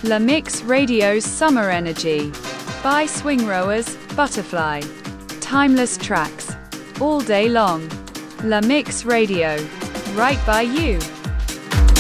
La Mix Radio's Summer Energy. By Swing Rowers, Butterfly. Timeless tracks. All day long. La Mix Radio. Right by you.